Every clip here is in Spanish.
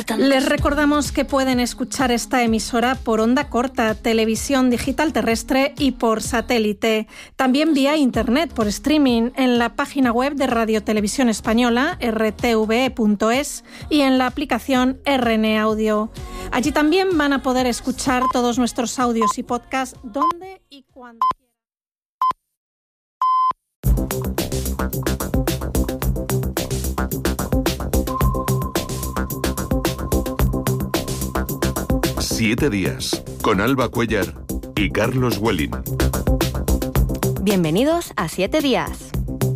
importantes. Les recordamos que pueden escuchar esta emisora por onda corta, televisión digital terrestre y por satélite. También vía internet, por streaming, en la página web de Radio Televisión Española, rtve.es, y en la aplicación RN Audio. Allí también van a poder escuchar todos nuestros audios y podcasts donde y cuando quieran. 7 días, con Alba Cuéllar y Carlos Welling. Bienvenidos a 7 días.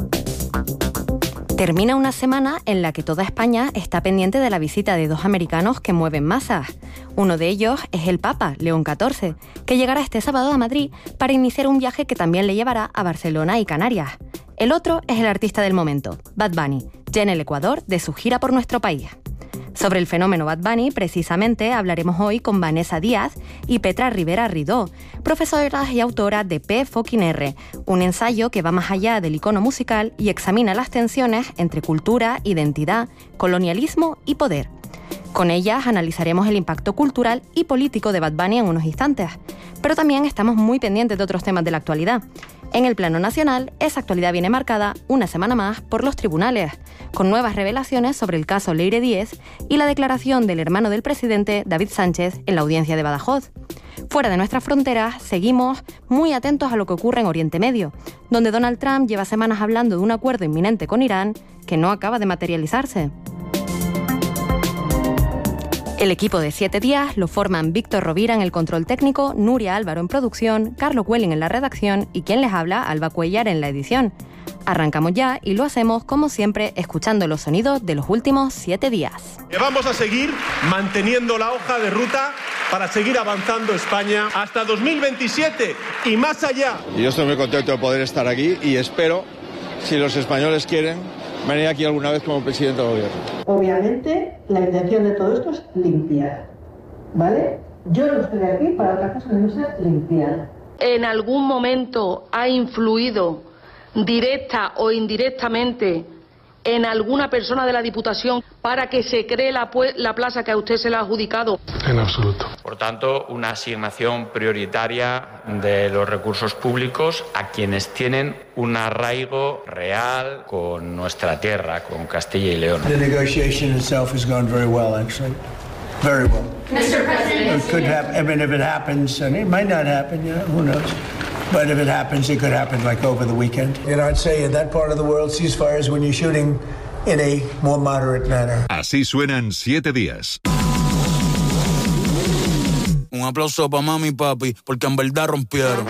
Termina una semana en la que toda España está pendiente de la visita de dos americanos que mueven masas. Uno de ellos es el Papa, León XIV, que llegará este sábado a Madrid para iniciar un viaje que también le llevará a Barcelona y Canarias. El otro es el artista del momento, Bad Bunny, ya en el Ecuador de su gira por nuestro país. Sobre el fenómeno Bad Bunny, precisamente, hablaremos hoy con Vanessa Díaz y Petra Rivera Ridó, profesoras y autoras de P***R, un ensayo que va más allá del icono musical y examina las tensiones entre cultura, identidad, colonialismo y poder. Con ellas analizaremos el impacto cultural y político de Bad Bunny en unos instantes, pero también estamos muy pendientes de otros temas de la actualidad. En el plano nacional, esa actualidad viene marcada una semana más por los tribunales, con nuevas revelaciones sobre el caso Leire Díez y la declaración del hermano del presidente, David Sánchez, en la audiencia de Badajoz. Fuera de nuestras fronteras, seguimos muy atentos a lo que ocurre en Oriente Medio, donde Donald Trump lleva semanas hablando de un acuerdo inminente con Irán que no acaba de materializarse. El equipo de 7 días lo forman Víctor Rovira en el control técnico, Nuria Álvaro en producción, Carlos Welling en la redacción y quien les habla, Alba Cuéllar, en la edición. Arrancamos ya y lo hacemos, como siempre, escuchando los sonidos de los últimos 7 días. Vamos a seguir manteniendo la hoja de ruta para seguir avanzando España hasta 2027 y más allá. Yo estoy muy contento de poder estar aquí y espero, si los españoles quieren, venir aquí alguna vez como presidente del gobierno. Obviamente, la intención de todo esto es limpiar, ¿vale? Yo no estoy aquí para otra cosa que no sea limpiar. ¿En algún momento ha influido directa o indirectamente en alguna persona de la Diputación para que se cree la plaza que a usted se le ha adjudicado? En absoluto. Por tanto, una asignación prioritaria de los recursos públicos a quienes tienen un arraigo real con nuestra tierra, con Castilla y León. The negotiation itself has gone very well, actually. Very well. Mr. President. It could happen. I mean, if it happens, and it might not happen, you know, who knows? But if it happens, it could happen like over the weekend. You know, I'd say in that part of the world, ceasefire is when you're shooting in a more moderate manner. Así suenan 7 días. Un aplauso para mami y papi, porque en verdad rompieron.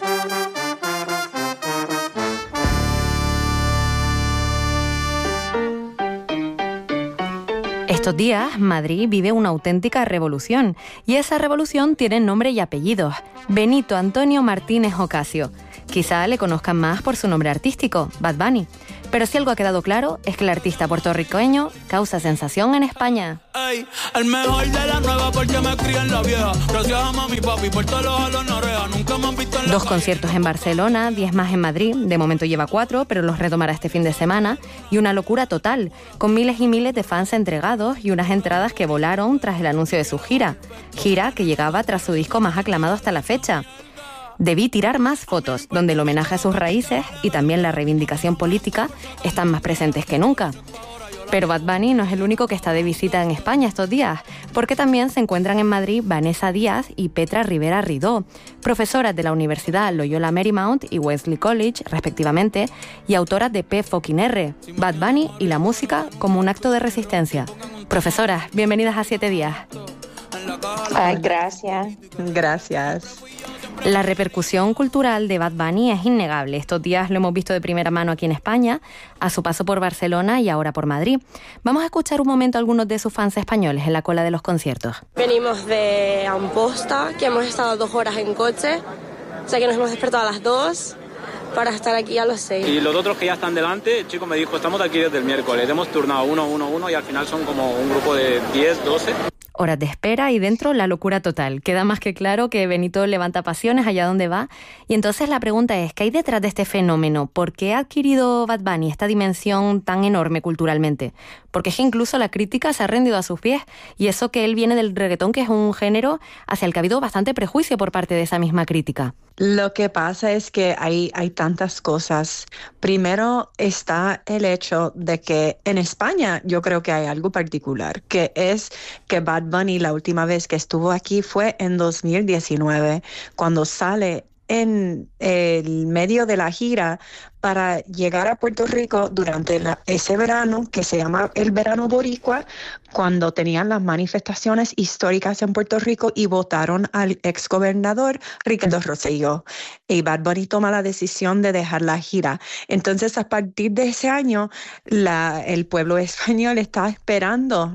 Estos días, Madrid vive una auténtica revolución, y esa revolución tiene nombre y apellidos: Benito Antonio Martínez Ocasio. Quizá le conozcan más por su nombre artístico, Bad Bunny. Pero si algo ha quedado claro es que el artista puertorriqueño causa sensación en España. Ey, el mejor de la nueva porque me crié en la vieja. Gracias a mami y papi por todos los jalos en oreja. Nunca me han visto en la 2 conciertos en Barcelona, 10 más en Madrid. De momento lleva 4, pero los retomará este fin de semana. Y una locura total, con miles y miles de fans entregados y unas entradas que volaron tras el anuncio de su gira. Gira que llegaba tras su disco más aclamado hasta la fecha. Debí tirar más fotos, donde el homenaje a sus raíces y también la reivindicación política están más presentes que nunca. Pero Bad Bunny no es el único que está de visita en España estos días, porque también se encuentran en Madrid Vanessa Díaz y Petra Rivera Ridó, profesoras de la Universidad Loyola Marymount y Wesley College, respectivamente, y autoras de P***R, Bad Bunny y la música como un acto de resistencia. Profesoras, bienvenidas a 7 días. Ay, gracias. Gracias. La repercusión cultural de Bad Bunny es innegable. Estos días lo hemos visto de primera mano aquí en España, a su paso por Barcelona y ahora por Madrid. Vamos a escuchar un momento a algunos de sus fans españoles en la cola de los conciertos. Venimos de Amposta, que hemos estado 2 horas en coche, o sea que nos hemos despertado a las 2 para estar aquí a las 6. Y los otros que ya están delante, el chico me dijo, estamos aquí desde el miércoles, hemos turnado 1 y al final son como un grupo de 10, 12. horas de espera y dentro la locura total. Queda más que claro que Benito levanta pasiones allá donde va. Y entonces la pregunta es, ¿qué hay detrás de este fenómeno? ¿Por qué ha adquirido Bad Bunny esta dimensión tan enorme culturalmente? Porque es que incluso la crítica se ha rendido a sus pies. Y eso que él viene del reggaetón, que es un género hacia el que ha habido bastante prejuicio por parte de esa misma crítica. Lo que pasa es que hay tantas cosas. Primero está el hecho de que en España yo creo que hay algo particular, que es que Bad Bunny la última vez que estuvo aquí fue en 2019, cuando sale en el medio de la gira para llegar a Puerto Rico durante ese verano que se llama el verano boricua, cuando tenían las manifestaciones históricas en Puerto Rico y votaron al exgobernador Ricardo Rosselló. Y Bad Bunny toma la decisión de dejar la gira. Entonces, a partir de ese año, el pueblo español está esperando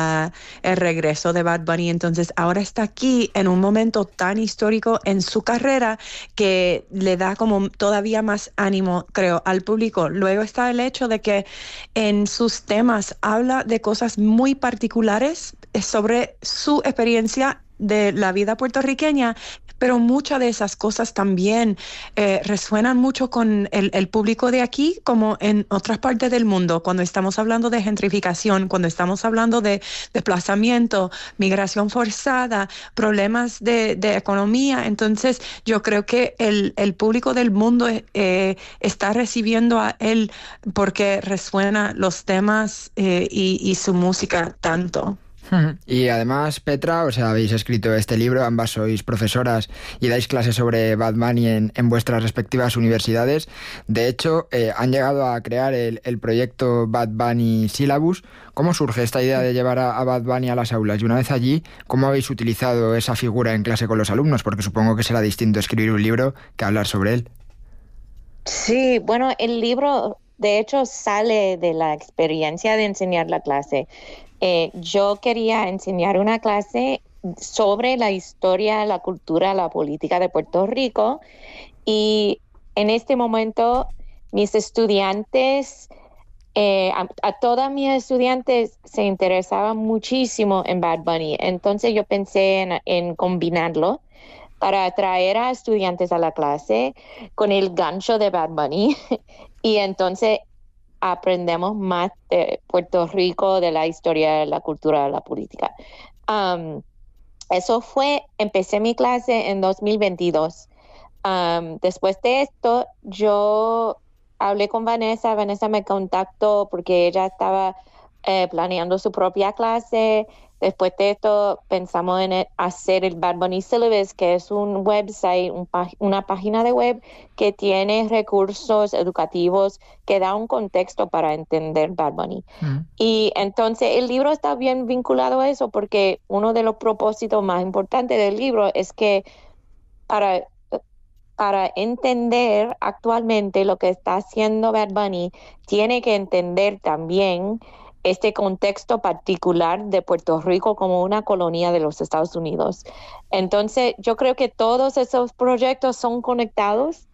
el regreso de Bad Bunny. Entonces, ahora está aquí en un momento tan histórico en su carrera que le da como todavía más ánimo, creo, al público. Luego está el hecho de que en sus temas habla de cosas muy particulares sobre su experiencia de la vida puertorriqueña, pero muchas de esas cosas también resuenan mucho con el público de aquí, como en otras partes del mundo, cuando estamos hablando de gentrificación, cuando estamos hablando de desplazamiento, migración forzada, problemas de economía. Entonces yo creo que el público del mundo está recibiendo a él porque resuena los temas y su música tanto. Y además, Petra, habéis escrito este libro, ambas sois profesoras y dais clases sobre Bad Bunny en vuestras respectivas universidades. De hecho, han llegado a crear el proyecto Bad Bunny Syllabus. ¿Cómo surge esta idea de llevar a Bad Bunny a las aulas? Y una vez allí, ¿cómo habéis utilizado esa figura en clase con los alumnos? Porque supongo que será distinto escribir un libro que hablar sobre él. Sí, bueno, el libro de hecho sale de la experiencia de enseñar la clase. Yo quería enseñar una clase sobre la historia, la cultura, la política de Puerto Rico, y en este momento mis estudiantes, a todas mis estudiantes se interesaban muchísimo en Bad Bunny. Entonces yo pensé en combinarlo para atraer a estudiantes a la clase con el gancho de Bad Bunny y entonces aprendemos más de Puerto Rico, de la historia, la cultura, la política. Empecé mi clase en 2022. Después de esto, yo hablé con Vanessa. Vanessa me contactó porque ella estaba planeando su propia clase. Después de esto, pensamos en hacer el Bad Bunny Syllabus, que es un website, una página de web que tiene recursos educativos que da un contexto para entender Bad Bunny. Y entonces el libro está bien vinculado a eso, porque uno de los propósitos más importantes del libro es que para entender actualmente lo que está haciendo Bad Bunny, tiene que entender también este contexto particular de Puerto Rico como una colonia de los Estados Unidos. Entonces, yo creo que todos esos proyectos son conectados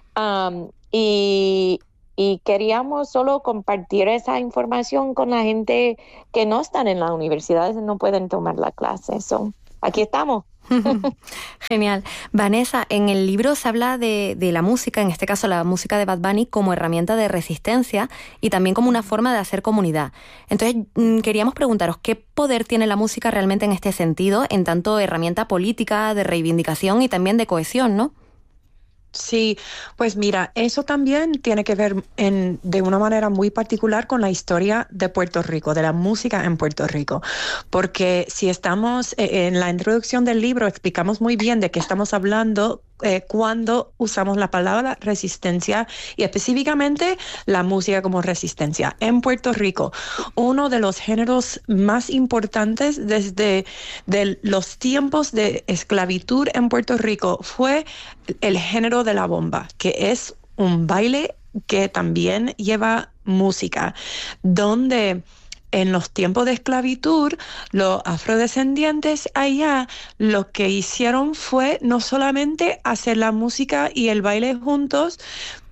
y queríamos solo compartir esa información con la gente que no están en las universidades y no pueden tomar la clase. Aquí estamos. Genial. Vanessa, en el libro se habla de la música, en este caso la música de Bad Bunny, como herramienta de resistencia y también como una forma de hacer comunidad. Entonces, queríamos preguntaros, ¿qué poder tiene la música realmente en este sentido, en tanto herramienta política, de reivindicación y también de cohesión, ¿no? Sí, pues mira, eso también tiene que ver de una manera muy particular con la historia de Puerto Rico, de la música en Puerto Rico, porque si estamos en la introducción del libro explicamos muy bien de qué estamos hablando cuando usamos la palabra resistencia y específicamente la música como resistencia. En Puerto Rico, uno de los géneros más importantes desde los tiempos de esclavitud en Puerto Rico fue el género de la bomba, que es un baile que también lleva música, donde en los tiempos de esclavitud, los afrodescendientes allá lo que hicieron fue no solamente hacer la música y el baile juntos,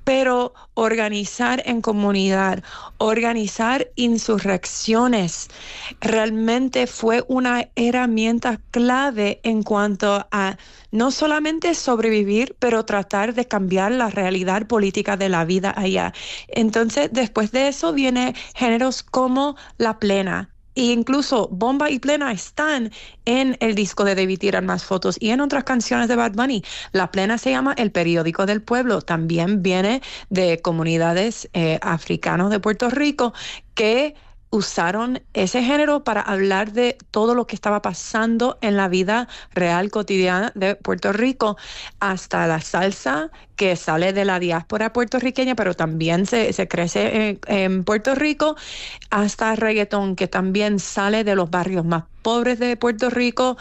pero organizar en comunidad, organizar insurrecciones, realmente fue una herramienta clave en cuanto a no solamente sobrevivir, pero tratar de cambiar la realidad política de la vida allá. Entonces, después de eso vienen géneros como la plena. E incluso Bomba y Plena están en el disco de Debí Tirar Más Fotos y en otras canciones de Bad Bunny. La Plena se llama El Periódico del Pueblo. También viene de comunidades africanos de Puerto Rico que usaron ese género para hablar de todo lo que estaba pasando en la vida real cotidiana de Puerto Rico, hasta la salsa que sale de la diáspora puertorriqueña, pero también se crece en Puerto Rico, hasta reggaetón que también sale de los barrios más pobres de Puerto Rico,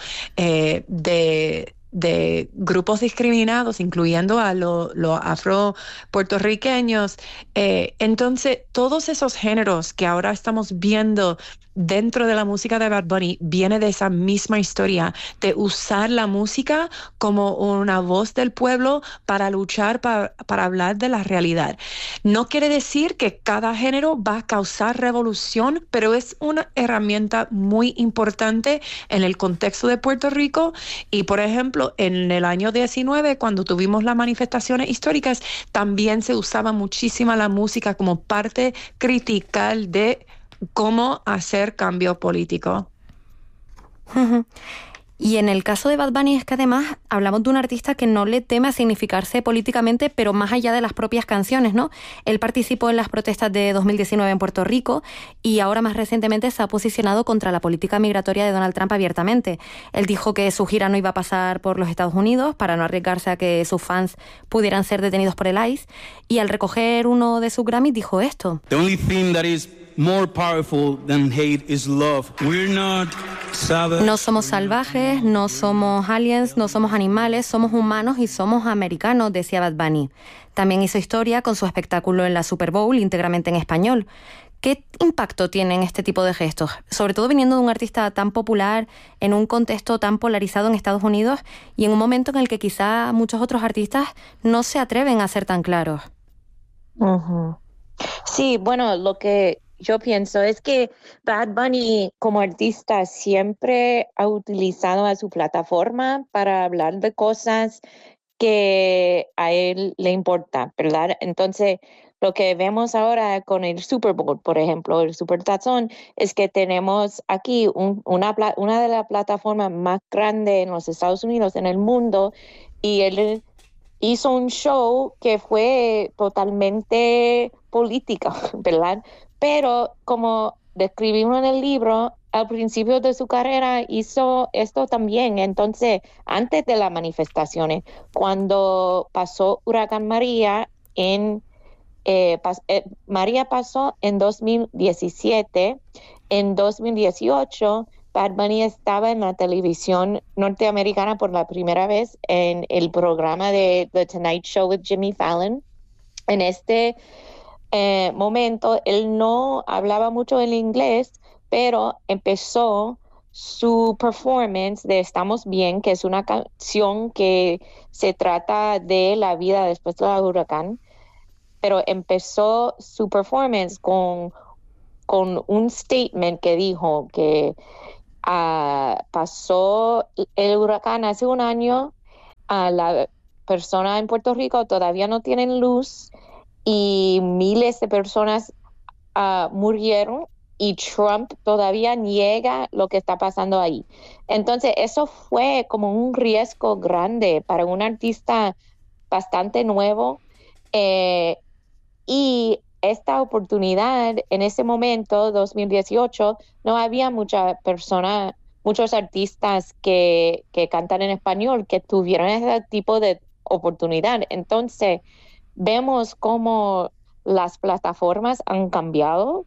de grupos discriminados, incluyendo a los afro-puertorriqueños. Entonces, todos esos géneros que ahora estamos viendo dentro de la música de Bad Bunny viene de esa misma historia, de usar la música como una voz del pueblo para luchar, para hablar de la realidad. No quiere decir que cada género va a causar revolución, pero es una herramienta muy importante en el contexto de Puerto Rico. Y, por ejemplo, en el año 19, cuando tuvimos las manifestaciones históricas, también se usaba muchísimo la música como parte crítica de cómo hacer cambio político. Y en el caso de Bad Bunny es que además hablamos de un artista que no le teme a significarse políticamente, pero más allá de las propias canciones, ¿no? Él participó en las protestas de 2019 en Puerto Rico y ahora más recientemente se ha posicionado contra la política migratoria de Donald Trump abiertamente. Él dijo que su gira no iba a pasar por los Estados Unidos para no arriesgarse a que sus fans pudieran ser detenidos por el ICE, y al recoger uno de sus Grammys dijo esto: The only thing that is more powerful than hate is love. We're not savage. No somos salvajes, no somos aliens, no somos animales, somos humanos y somos americanos, decía Bad Bunny. También hizo historia con su espectáculo en la Super Bowl, íntegramente en español. ¿Qué impacto tienen este tipo de gestos? Sobre todo viniendo de un artista tan popular, en un contexto tan polarizado en Estados Unidos y en un momento en el que quizá muchos otros artistas no se atreven a ser tan claros. Uh-huh. Sí, bueno, lo que yo pienso es que Bad Bunny como artista siempre ha utilizado a su plataforma para hablar de cosas que a él le importa, ¿verdad? Entonces, lo que vemos ahora con el Super Bowl, por ejemplo, el Super Tazón, es que tenemos aquí una de las plataformas más grandes en los Estados Unidos, en el mundo, y él hizo un show que fue totalmente político, ¿verdad? Pero como describimos en el libro, al principio de su carrera hizo esto también. Entonces, antes de las manifestaciones, cuando pasó Huracán María, María pasó en 2017, en 2018, Bad Bunny estaba en la televisión norteamericana por la primera vez en el programa de The Tonight Show with Jimmy Fallon. En este momento, él no hablaba mucho en inglés, pero empezó su performance de Estamos Bien, que es una canción que se trata de la vida después del huracán, pero empezó su performance con un statement que dijo que pasó el huracán hace un año, la persona en Puerto Rico todavía no tienen luz y miles de personas murieron y Trump todavía niega lo que está pasando ahí. Entonces eso fue como un riesgo grande para un artista bastante nuevo, y esta oportunidad en ese momento, 2018, no había muchos artistas que cantan en español que tuvieron ese tipo de oportunidad. Entonces vemos cómo las plataformas han cambiado,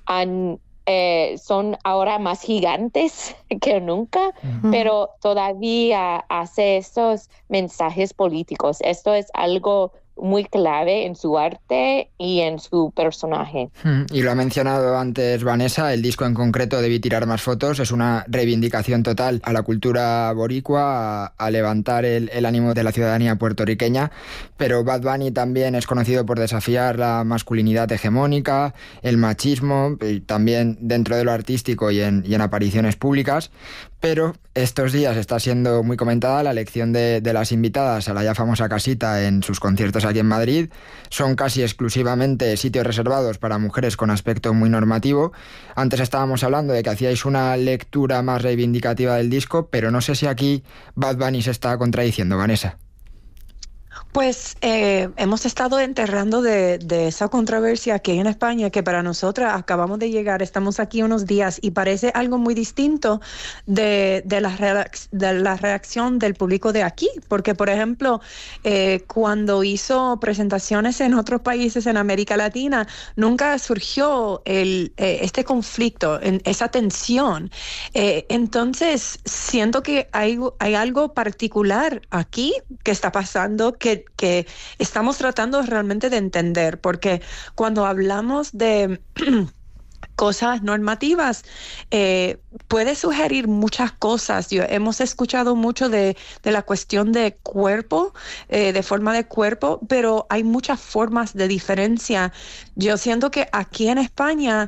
son ahora más gigantes que nunca, pero todavía hace estos mensajes políticos. Esto es algo muy clave en su arte y en su personaje. Y lo ha mencionado antes Vanessa, el disco en concreto Debí tirar más fotos es una reivindicación total a la cultura boricua, a levantar el ánimo de la ciudadanía puertorriqueña, pero Bad Bunny también es conocido por desafiar la masculinidad hegemónica, el machismo, y también dentro de lo artístico y en apariciones públicas. Pero estos días está siendo muy comentada la elección de las invitadas a la ya famosa casita en sus conciertos aquí en Madrid. Son casi exclusivamente sitios reservados para mujeres con aspecto muy normativo. Antes estábamos hablando de que hacíais una lectura más reivindicativa del disco, pero no sé si aquí Bad Bunny se está contradiciendo, Vanessa. Pues hemos estado enterrando de esa controversia que hay en España, que para nosotras acabamos de llegar, estamos aquí unos días y parece algo muy distinto de la reacción del público de aquí, porque por ejemplo, cuando hizo presentaciones en otros países en América Latina, nunca surgió este conflicto, esa tensión. Entonces, siento que hay algo particular aquí que está pasando que estamos tratando realmente de entender, porque cuando hablamos de cosas normativas, puede sugerir muchas cosas. Hemos escuchado mucho de la cuestión de cuerpo, de forma de cuerpo, pero hay muchas formas de diferencia. Yo siento que aquí en España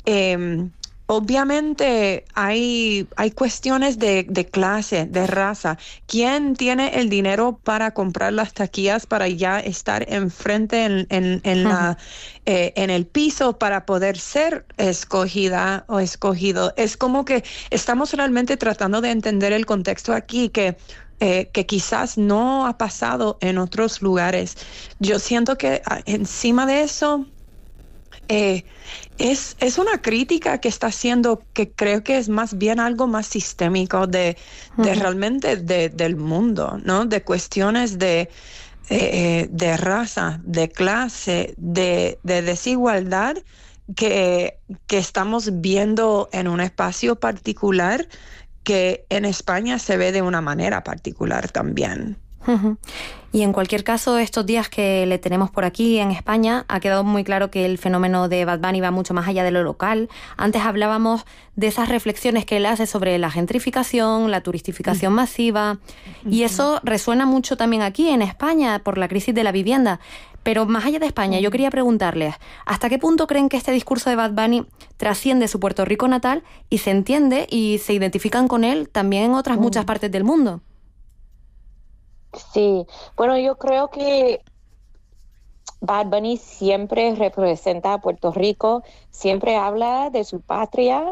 obviamente hay cuestiones de clase, de raza. ¿Quién tiene el dinero para comprar las taquillas para ya estar enfrente en el piso para poder ser escogida o escogido? Es como que estamos realmente tratando de entender el contexto aquí que quizás no ha pasado en otros lugares. Yo siento que encima de eso es una crítica que está haciendo, que creo que es más bien algo más sistémico de realmente del mundo, ¿no? De cuestiones de raza, de clase, de desigualdad que estamos viendo en un espacio particular que en España se ve de una manera particular también. Y en cualquier caso, estos días que le tenemos por aquí en España, ha quedado muy claro que el fenómeno de Bad Bunny va mucho más allá de lo local. Antes hablábamos de esas reflexiones que él hace sobre la gentrificación, la turistificación masiva, y eso resuena mucho también aquí en España por la crisis de la vivienda. Pero más allá de España, yo quería preguntarles, ¿hasta qué punto creen que este discurso de Bad Bunny trasciende su Puerto Rico natal y se entiende y se identifican con él también en otras muchas partes del mundo? Sí, bueno, yo creo que Bad Bunny siempre representa a Puerto Rico, siempre habla de su patria,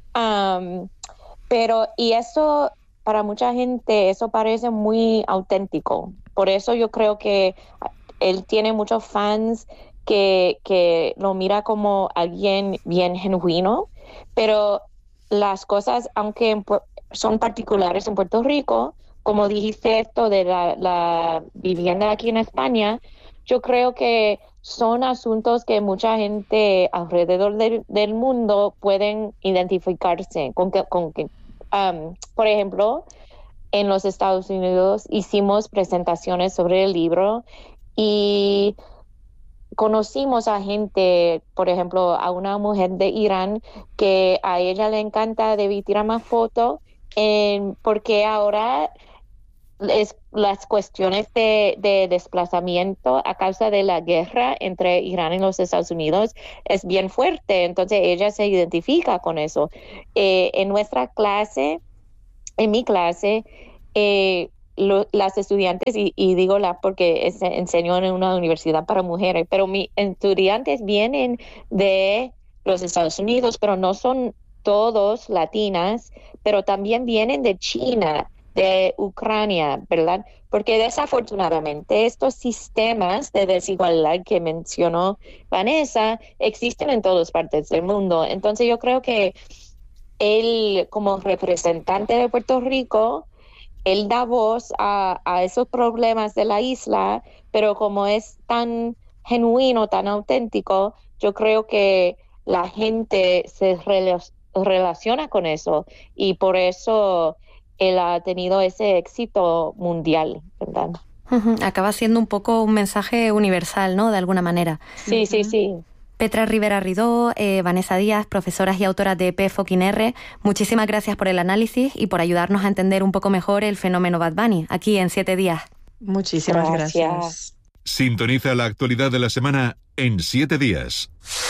y eso para mucha gente, eso parece muy auténtico. Por eso yo creo que él tiene muchos fans que lo mira como alguien bien genuino, pero las cosas, aunque son particulares en Puerto Rico, como dijiste esto de la vivienda aquí en España, yo creo que son asuntos que mucha gente alrededor del mundo pueden identificarse con que por ejemplo, en los Estados Unidos hicimos presentaciones sobre el libro y conocimos a gente, por ejemplo, a una mujer de Irán que a ella le encanta Debí tirar más fotos porque ahora las cuestiones de desplazamiento a causa de la guerra entre Irán y los Estados Unidos es bien fuerte, entonces ella se identifica con eso. En nuestra clase, en mi clase, las estudiantes, y digo porque enseño en una universidad para mujeres, pero mis estudiantes vienen de los Estados Unidos, pero no son todos latinas, pero también vienen de China, de Ucrania, ¿verdad? Porque desafortunadamente estos sistemas de desigualdad que mencionó Vanessa existen en todas partes del mundo. Entonces yo creo que él, como representante de Puerto Rico, él da voz a esos problemas de la isla, pero como es tan genuino, tan auténtico, yo creo que la gente se relaciona con eso y por eso él ha tenido ese éxito mundial, ¿verdad? Acaba siendo un poco un mensaje universal, ¿no? De alguna manera. Sí, sí, sí. Petra Rivera Ridó, Vanessa Díaz, profesoras y autoras de P-Fucking-R, muchísimas gracias por el análisis y por ayudarnos a entender un poco mejor el fenómeno Bad Bunny, aquí en 7 días. Muchísimas gracias. Sintoniza la actualidad de la semana en 7 días.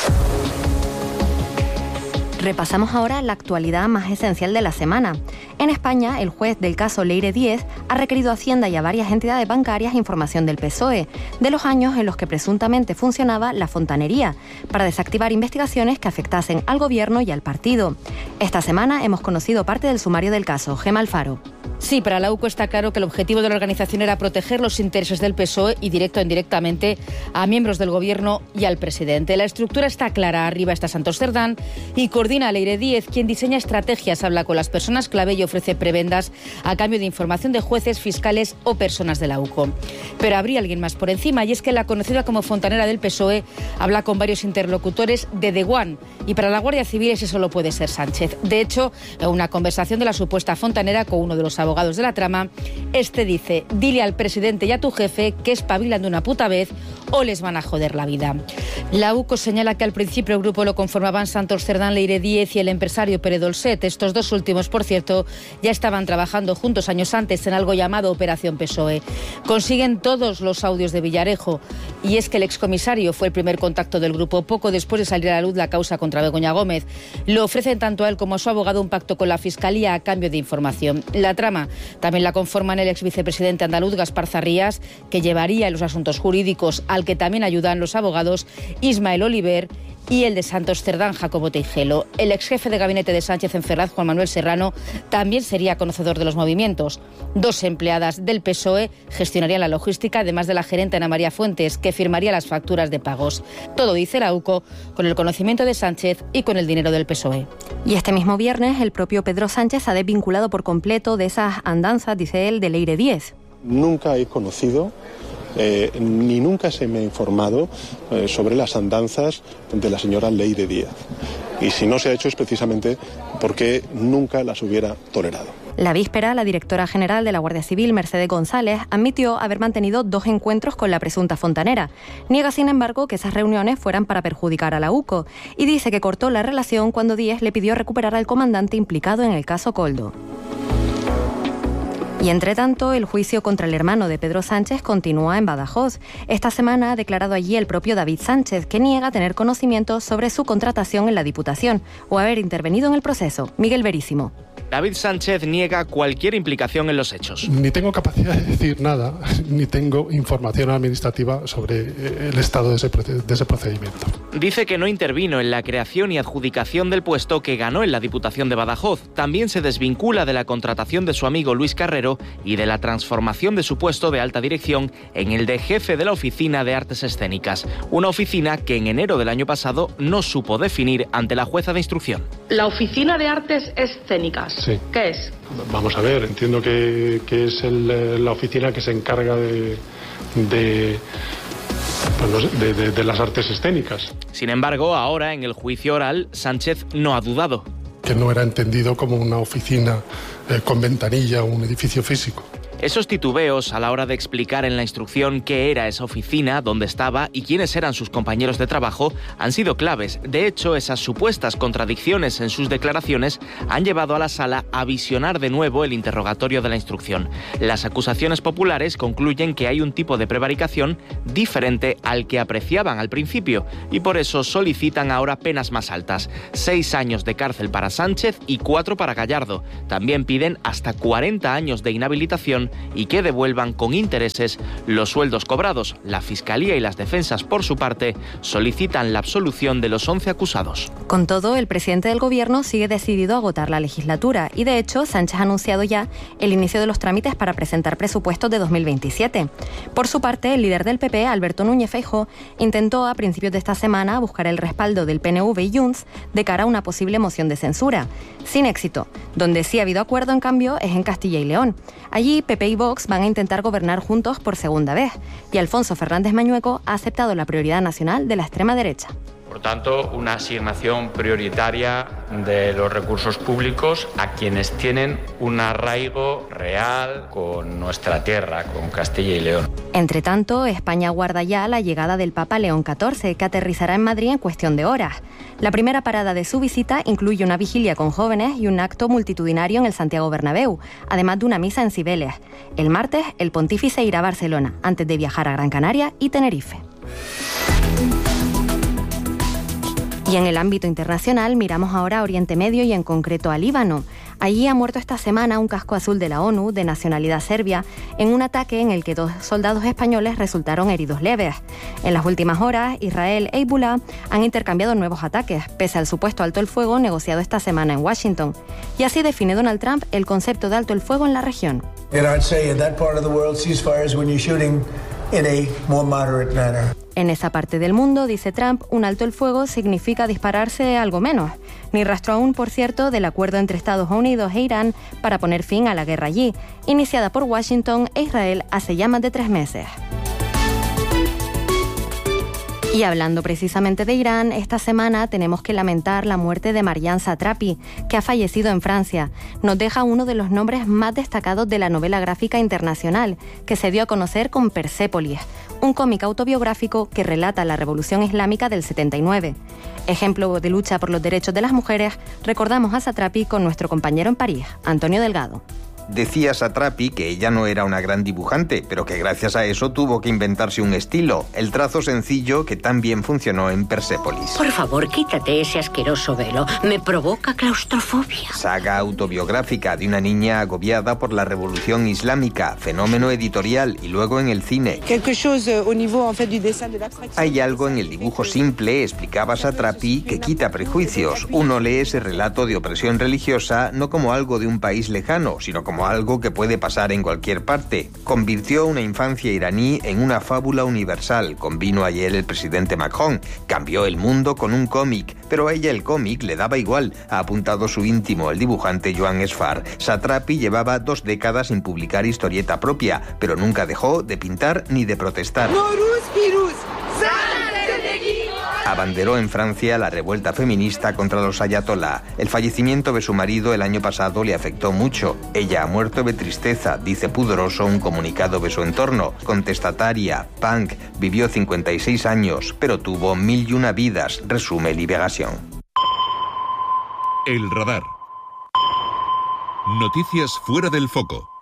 Repasamos ahora la actualidad más esencial de la semana. En España, el juez del caso Leire Díez ha requerido a Hacienda y a varias entidades bancarias información del PSOE, de los años en los que presuntamente funcionaba la fontanería, para desactivar investigaciones que afectasen al gobierno y al partido. Esta semana hemos conocido parte del sumario del caso. Gemma Alfaro. Sí, para la UCO está claro que el objetivo de la organización era proteger los intereses del PSOE y directo o indirectamente a miembros del gobierno y al presidente. La estructura está clara. Arriba está Santos Cerdán y coordina a Leire Díez, quien diseña estrategias, habla con las personas clave y ofrece prebendas a cambio de información de jueces, fiscales o personas de la UCO. Pero habría alguien más por encima, y es que la conocida como fontanera del PSOE habla con varios interlocutores de The One, y para la Guardia Civil ese solo puede ser Sánchez. De hecho, en una conversación de la supuesta fontanera con uno de los abogados de la trama, este dice: dile al presidente y a tu jefe que espabilan de una puta vez o les van a joder la vida. La UCO señala que al principio el grupo lo conformaban Santos Cerdán, Leire Díez y el empresario Pere Dolcet. Estos dos últimos, por cierto, ya estaban trabajando juntos años antes en algo llamado Operación PSOE. Consiguen todos los audios de Villarejo, y es que el excomisario fue el primer contacto del grupo poco después de salir a la luz la causa contra Begoña Gómez. Lo ofrecen tanto a él como a su abogado un pacto con la Fiscalía a cambio de información. La trama también la conforman el ex vicepresidente andaluz Gaspar Zarrías, que llevaría los asuntos jurídicos, al que también ayudan los abogados Ismael Oliver, y el de Santos Cerdán, Jacobo Teijelo. El ex jefe de gabinete de Sánchez en Ferraz, Juan Manuel Serrano, también sería conocedor de los movimientos. 2 empleadas del PSOE gestionarían la logística, además de la gerente Ana María Fuentes, que firmaría las facturas de pagos. Todo, dice la UCO, con el conocimiento de Sánchez y con el dinero del PSOE. Y este mismo viernes, el propio Pedro Sánchez ha desvinculado por completo de esas andanzas, dice él, de Leire Díez. Nunca he conocido ni nunca se me ha informado sobre las andanzas de la señora Leire Díez. Y si no se ha hecho es precisamente porque nunca las hubiera tolerado. La víspera, la directora general de la Guardia Civil, Mercedes González, admitió haber mantenido 2 encuentros con la presunta fontanera. Niega, sin embargo, que esas reuniones fueran para perjudicar a la UCO y dice que cortó la relación cuando Díez le pidió recuperar al comandante implicado en el caso Coldo. Y entre tanto, el juicio contra el hermano de Pedro Sánchez continúa en Badajoz. Esta semana ha declarado allí el propio David Sánchez, que niega tener conocimiento sobre su contratación en la Diputación o haber intervenido en el proceso. Miguel Verísimo. David Sánchez niega cualquier implicación en los hechos. Ni tengo capacidad de decir nada, ni tengo información administrativa sobre el estado de ese procedimiento. Dice que no intervino en la creación y adjudicación del puesto que ganó en la Diputación de Badajoz. También se desvincula de la contratación de su amigo Luis Carrero y de la transformación de su puesto de alta dirección en el de jefe de la Oficina de Artes Escénicas. Una oficina que en enero del año pasado no supo definir ante la jueza de instrucción. La Oficina de Artes Escénicas. Sí. ¿Qué es? Vamos a ver, entiendo que es la oficina que se encarga de las artes escénicas. Sin embargo, ahora en el juicio oral, Sánchez no ha dudado. Que no era entendido como una oficina con ventanilla o un edificio físico. Esos titubeos a la hora de explicar en la instrucción qué era esa oficina, dónde estaba y quiénes eran sus compañeros de trabajo han sido claves. De hecho, esas supuestas contradicciones en sus declaraciones han llevado a la sala a visionar de nuevo el interrogatorio de la instrucción. Las acusaciones populares concluyen que hay un tipo de prevaricación diferente al que apreciaban al principio y por eso solicitan ahora penas más altas. 6 años de cárcel para Sánchez y 4 para Gallardo. También piden hasta 40 años de inhabilitación y que devuelvan con intereses los sueldos cobrados. La Fiscalía y las defensas, por su parte, solicitan la absolución de los 11 acusados. Con todo, el presidente del Gobierno sigue decidido a agotar la legislatura y, de hecho, Sánchez ha anunciado ya el inicio de los trámites para presentar presupuestos de 2027. Por su parte, el líder del PP, Alberto Núñez Feijóo, intentó a principios de esta semana buscar el respaldo del PNV y Junts de cara a una posible moción de censura. Sin éxito. Donde sí ha habido acuerdo, en cambio, es en Castilla y León. Allí, PP y Vox van a intentar gobernar juntos por segunda vez y Alfonso Fernández Mañueco ha aceptado la prioridad nacional de la extrema derecha. Por tanto, una asignación prioritaria de los recursos públicos a quienes tienen un arraigo real con nuestra tierra, con Castilla y León. Entre tanto, España aguarda ya la llegada del Papa León XIV, que aterrizará en Madrid en cuestión de horas. La primera parada de su visita incluye una vigilia con jóvenes y un acto multitudinario en el Santiago Bernabéu, además de una misa en Cibeles. El martes, el pontífice irá a Barcelona, antes de viajar a Gran Canaria y Tenerife. Y en el ámbito internacional miramos ahora a Oriente Medio y en concreto a Líbano. Allí ha muerto esta semana un casco azul de la ONU, de nacionalidad serbia, en un ataque en el que 2 soldados españoles resultaron heridos leves. En las últimas horas, Israel e Hezbollah han intercambiado nuevos ataques, pese al supuesto alto el fuego negociado esta semana en Washington. Y así define Donald Trump el concepto de alto el fuego en la región. En esa parte del mundo, dice Trump, un alto el fuego significa dispararse algo menos. Ni rastro aún, por cierto, del acuerdo entre Estados Unidos e Irán para poner fin a la guerra allí, iniciada por Washington e Israel hace ya más de 3 meses. Y hablando precisamente de Irán, esta semana tenemos que lamentar la muerte de Marjane Satrapi, que ha fallecido en Francia. Nos deja uno de los nombres más destacados de la novela gráfica internacional, que se dio a conocer con Persépolis, un cómic autobiográfico que relata la Revolución Islámica del 79. Ejemplo de lucha por los derechos de las mujeres, recordamos a Satrapi con nuestro compañero en París, Antonio Delgado. Decía Satrapi que ella no era una gran dibujante, pero que gracias a eso tuvo que inventarse un estilo, el trazo sencillo que tan bien funcionó en Persépolis. Por favor, quítate ese asqueroso velo. Me provoca claustrofobia. Saga autobiográfica de una niña agobiada por la Revolución Islámica, fenómeno editorial y luego en el cine. Hay algo en el dibujo simple, explicaba Satrapi, que quita prejuicios. Uno lee ese relato de opresión religiosa no como algo de un país lejano, sino como algo que puede pasar en cualquier parte. Convirtió una infancia iraní en una fábula universal, convino ayer el presidente Macron. Cambió el mundo con un cómic, pero a ella el cómic le daba igual, ha apuntado su íntimo, el dibujante Joan Esfar. Satrapi llevaba 2 décadas sin publicar historieta propia, pero nunca dejó de pintar ni de protestar. Abanderó en Francia la revuelta feminista contra los ayatolá. El fallecimiento de su marido el año pasado le afectó mucho. Ella ha muerto de tristeza, dice pudoroso un comunicado de su entorno. Contestataria, punk, vivió 56 años, pero tuvo 1001 vidas, resume Liberación. El radar. Noticias fuera del foco.